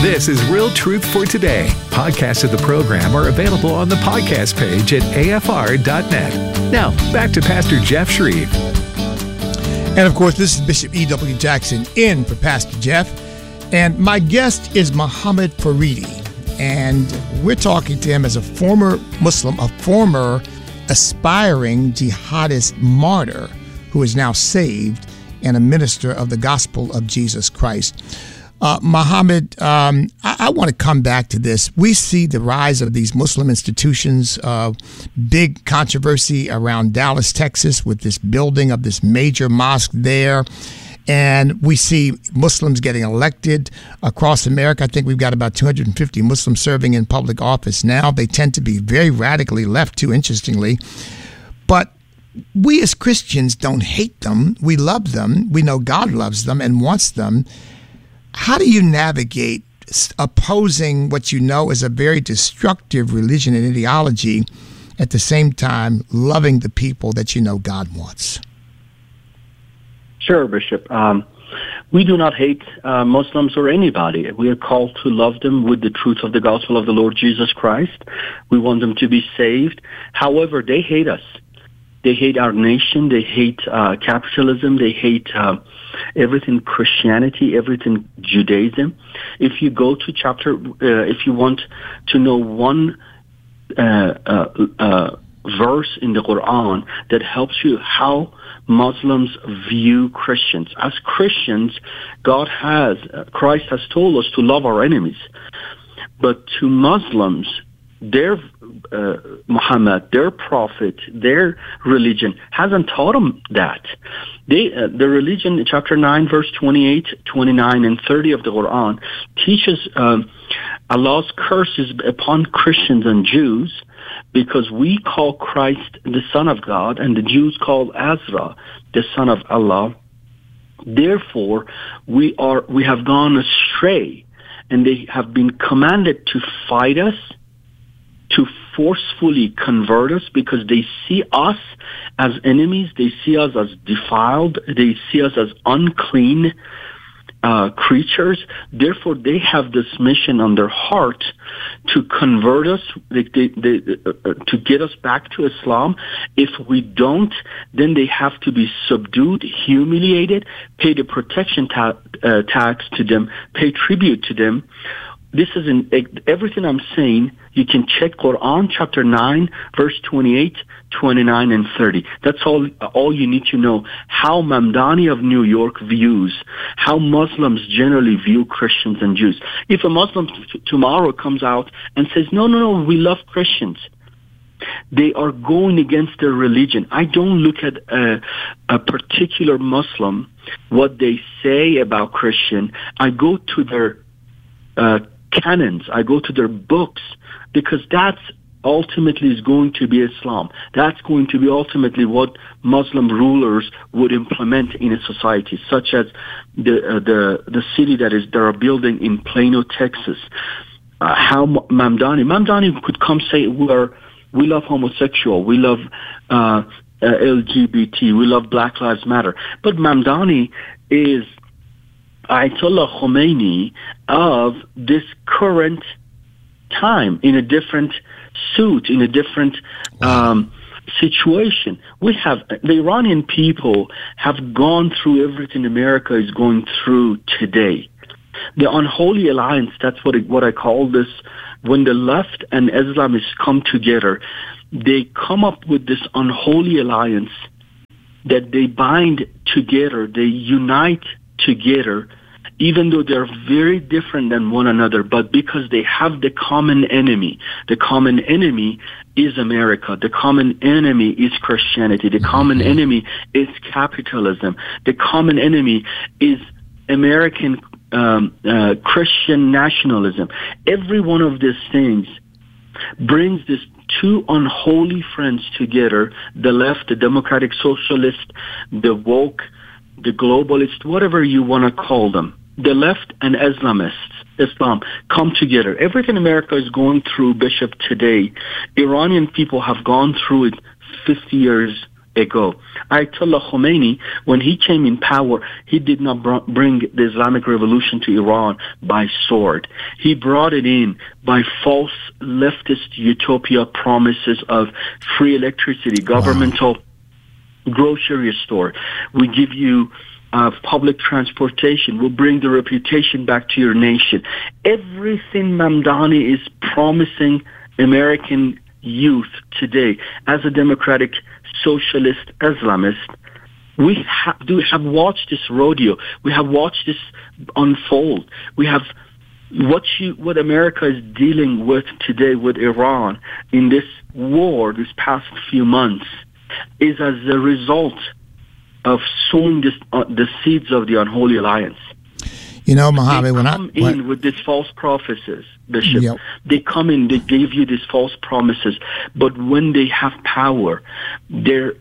This is Real Truth for Today. Podcasts of the program are available on the podcast page at afr.net. Now, back to Pastor Jeff Shreve. And of course, this is Bishop E.W. Jackson in for Pastor Jeff. And my guest is Muhammad Faridi. And we're talking to him as a former Muslim, a former aspiring jihadist martyr who is now saved and a minister of the gospel of Jesus Christ. Muhammad, I want to come back to this. We see the rise of these Muslim institutions, big controversy around Dallas, Texas, with this building of this major mosque there. And we see Muslims getting elected across America. I think we've got about 250 Muslims serving in public office now. They tend to be very radically left, too, interestingly. But we as Christians don't hate them. We love them. We know God loves them and wants them. How do you navigate opposing what you know is a very destructive religion and ideology, at the same time loving the people that you know God wants? Sure, Bishop. We do not hate Muslims or anybody. We are called to love them with the truth of the gospel of the Lord Jesus Christ. We want them to be saved. However, they hate us. They hate our nation. They hate capitalism. They hate everything Christianity, everything Judaism. If you go to if you want to know one verse in the Quran that helps you how Muslims view Christians. As Christians, Christ has told us to love our enemies. But to Muslims, their Muhammad, their prophet, their religion hasn't taught them that. The religion in chapter 9, verse 28, 29, and 30 of the Quran teaches Allah's curses upon Christians and Jews, because we call Christ the Son of God and the Jews call Azra the Son of Allah. Therefore, we have gone astray, and they have been commanded to fight us, to forcefully convert us, because they see us as enemies, they see us as defiled, they see us as unclean creatures. Therefore, they have this mission on their heart to convert us, to get us back to Islam. If we don't, then they have to be subdued, humiliated, pay the protection tax to them, pay tribute to them. This is everything I'm saying. You can check Quran chapter 9, verse 28, 29, and 30. That's all you need to know. How Mamdani of New York views, how Muslims generally view Christians and Jews. If a Muslim tomorrow comes out and says, no, we love Christians, they are going against their religion. I don't look at a particular Muslim, what they say about Christian. I go to their canons. I go to their books, because that's ultimately is going to be Islam. That's going to be ultimately what Muslim rulers would implement in a society, such as the city that they're building in Plano, Texas. How Mamdani could come say we love homosexual, we love LGBT, we love Black Lives Matter, but Mamdani is Ayatollah Khomeini of this current time, in a different suit, in a different situation. The Iranian people have gone through everything America is going through today. The unholy alliance, that's what I call this. When the left and Islamists come together, they come up with this unholy alliance that they bind together, they unite together, even though they're very different than one another, but because they have the common enemy. The common enemy is America. The common enemy is Christianity. The common enemy is capitalism. The common enemy is American Christian nationalism. Every one of these things brings these two unholy friends together, the left, the democratic socialist, the woke, the globalist, whatever you want to call them. The left and Islam come together. Everything America is going through, Bishop, today, Iranian people have gone through it 50 years ago. Ayatollah Khomeini, when he came in power, he did not bring the Islamic Revolution to Iran by sword. He brought it in by false leftist utopia promises of free electricity, governmental grocery store. We give you public transportation. We'll bring the reputation back to your nation. Everything Mamdani is promising American youth today as a democratic socialist Islamist, we have watched this rodeo. We have watched this unfold. We have what America is dealing with today with Iran in this war this past few months is as a result of sowing the seeds of the unholy alliance. You know, Mohammed, they come in with these false prophecies, Bishop. Yep. They come in, they give you these false promises, but when they have power, their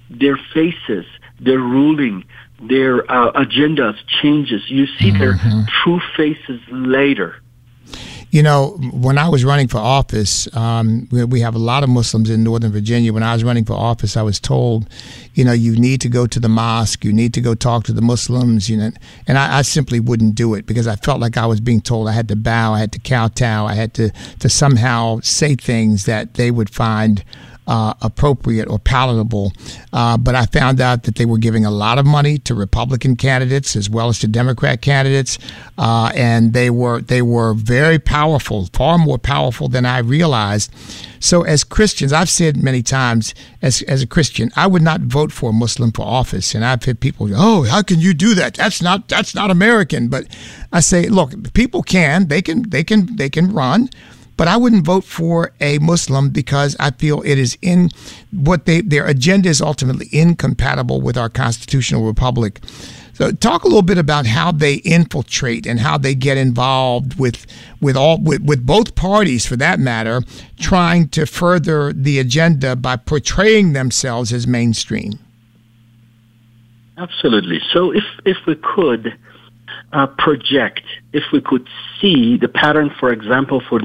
faces, their ruling, their agendas changes. You see their true faces later. You know, when I was running for office, we have a lot of Muslims in Northern Virginia. When I was running for office, I was told, you know, you need to go to the mosque, you need to go talk to the Muslims, you know, and I simply wouldn't do it because I felt like I was being told I had to bow, I had to kowtow, I had to somehow say things that they would find appropriate or palatable. But I found out that they were giving a lot of money to Republican candidates as well as to Democrat candidates. And they were very powerful, far more powerful than I realized. So as Christians, I've said many times, as a Christian, I would not vote for a Muslim for office. And I've had people go, oh, how can you do that? That's not American. But I say, look, people they can run. But I wouldn't vote for a Muslim because I feel it is in what their agenda is ultimately incompatible with our constitutional republic. So talk a little bit about how they infiltrate and how they get involved with both parties, for that matter, trying to further the agenda by portraying themselves as mainstream. Absolutely. So if we could project, if we could see the pattern, for example, for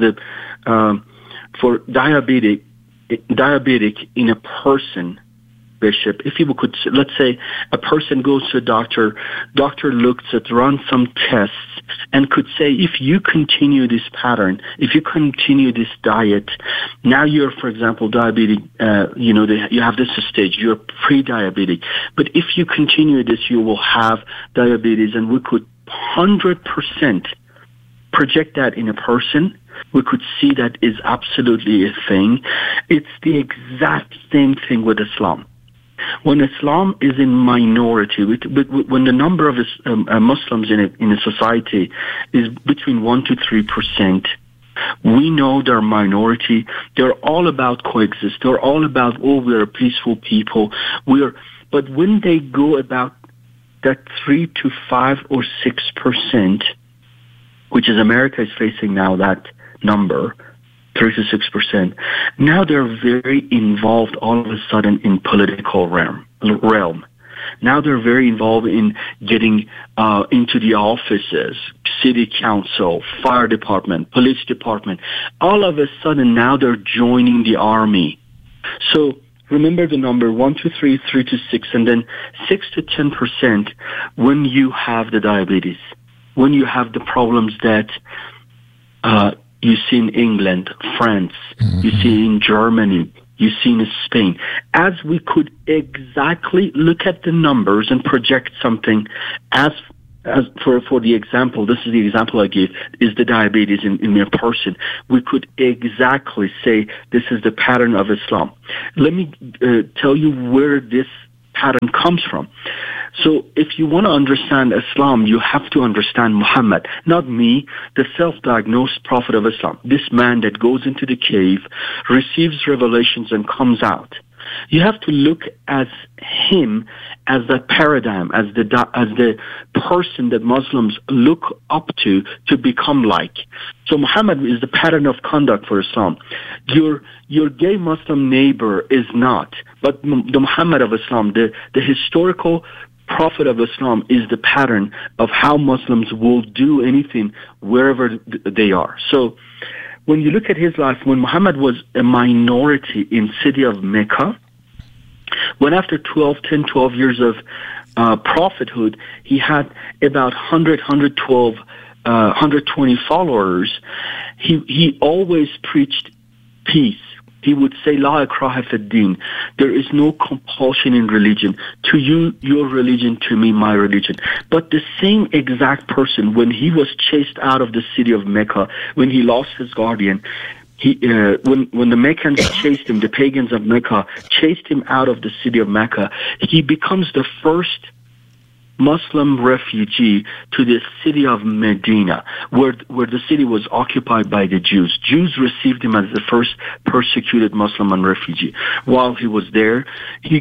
diabetic in a person, Bishop, if you could, let's say a person goes to a doctor looks at, runs some tests, and could say, if you continue this pattern, if you continue this diet, now you're, for example, diabetic, you have this stage, you're pre-diabetic, but if you continue this, you will have diabetes, and we could 100% project that in a person. We could see that is absolutely a thing. It's the exact same thing with Islam. When Islam is in minority, when the number of Muslims in a society is between 1% to 3%, we know they're a minority. They're all about coexist. They're all about, we're a peaceful people. But when they go about that 3 to 5 or 6%, which is America is facing now that number, 3 to 6%. Now they're very involved all of a sudden in political realm. Now they're very involved in getting into the offices, city council, fire department, police department. All of a sudden now they're joining the army. So remember the number 1 to 3, 3 to 6, and then 6 to 10% when you have the diabetes, when you have the problems that you see in England, France, you see in Germany, you see in Spain. As we could exactly look at the numbers and project something as for the example, this is the example I gave, is the diabetes in a person. We could exactly say this is the pattern of Islam. Let me tell you where this pattern comes from. So if you want to understand Islam, you have to understand Muhammad, not me, the self-diagnosed prophet of Islam, this man that goes into the cave, receives revelations and comes out. You have to look at him as the paradigm, as the person that Muslims look up to become like. So Muhammad is the pattern of conduct for Islam. Your gay Muslim neighbor is not, but the Muhammad of Islam, the historical prophet of Islam, is the pattern of how Muslims will do anything wherever they are. So when you look at his life, when Muhammad was a minority in city of Mecca, When after 12 years of prophethood, he had about 120 followers, he always preached peace. He would say, La ikraha fi din. There is no compulsion in religion. To you, your religion, to me, my religion. But the same exact person, when he was chased out of the city of Mecca, when he lost his guardian, when the Meccans chased him, the pagans of Mecca chased him out of the city of Mecca, he becomes the first Muslim refugee to the city of Medina, where the city was occupied by the Jews. Jews received him as the first persecuted Muslim and refugee. While he was there, he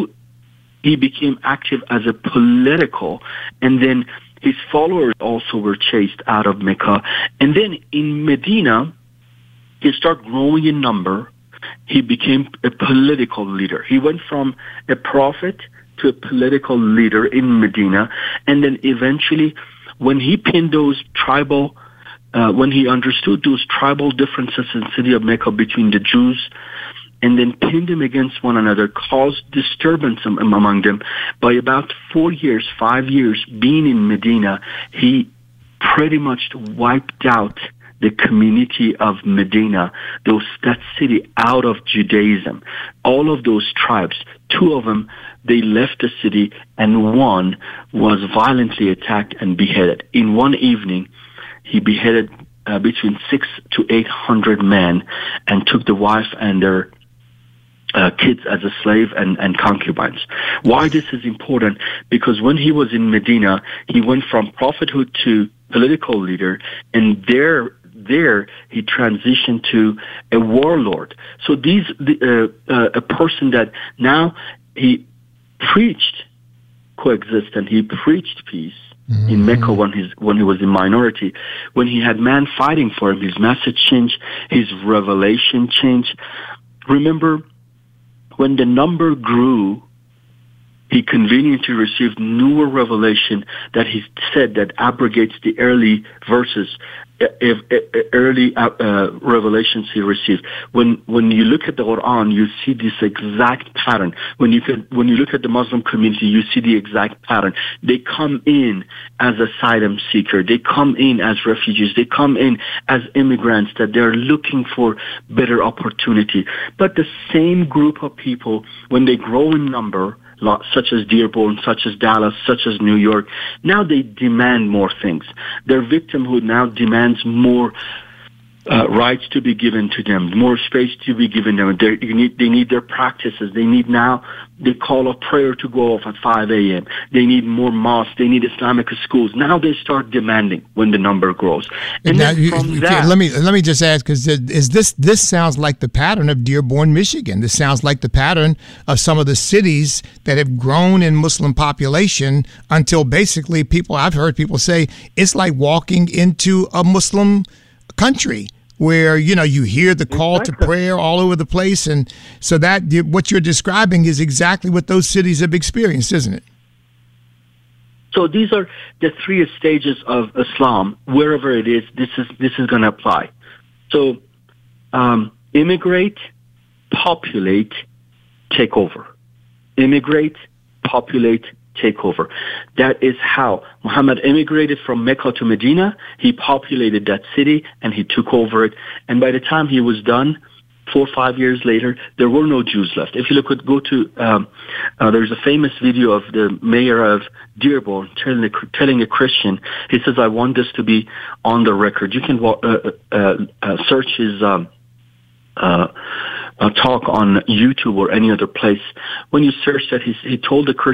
became active as a political, and then his followers also were chased out of Mecca. And then in Medina, he started growing in number. He became a political leader. He went from a prophet to a political leader in Medina, and then eventually, when he pinned those tribal, when he understood those tribal differences in the city of Mecca between the Jews, and then pinned them against one another, caused disturbance among them. By about 5 years being in Medina, he pretty much wiped out the community of Medina, that city, out of Judaism. All of those tribes, 2 of them, they left the city, and one was violently attacked and beheaded. In one evening, he beheaded between 600 to 800 men and took the wife and their kids as a slave and concubines. Why this is important? Because when he was in Medina, he went from prophethood to political leader, and there he transitioned to a warlord. So a person that now he preached coexistence, he preached peace in Mecca when he was in minority. When he had man fighting for him, his message changed, his revelation changed. Remember, when the number grew, he conveniently received newer revelation that he said that abrogates the early verses, early revelations he received. When you look at the Quran, you see this exact pattern. When you look at the Muslim community, you see the exact pattern. They come in as asylum seeker. They come in as refugees. They come in as immigrants that they're looking for better opportunity. But the same group of people, when they grow in number, such as Dearborn, such as Dallas, such as New York, now they demand more things. Their victimhood now demands more rights to be given to them, more space to be given them. They need their practices. They need now the call of prayer to go off at 5 a.m. They need more mosques. They need Islamic schools. Now they start demanding when the number grows. And now, then from that, let me just ask, because this sounds like the pattern of Dearborn, Michigan. This sounds like the pattern of some of the cities that have grown in Muslim population until basically I've heard people say it's like walking into a Muslim country where you hear the call to prayer all over the place, and so that what you're describing is exactly what those cities have experienced, isn't it? So these are the 3 stages of Islam. Wherever it is, this is going to apply. So immigrate, populate, take over. Immigrate, populate, take over. That is how Muhammad immigrated from Mecca to Medina. He populated that city and he took over it. And by the time he was done, 4 or 5 years later, there were no Jews left. If you there's a famous video of the mayor of Dearborn telling a Christian, he says, I want this to be on the record. You can search his talk on YouTube or any other place. When you search that, he told the Christian,